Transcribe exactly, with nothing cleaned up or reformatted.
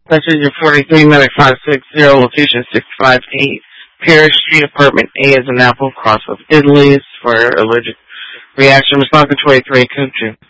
Passenger forty-three, medic five six zero, location six five eight, Paris Street, apartment A is an Apple, cross of Italy's for allergic reaction. Response twenty-three, code two.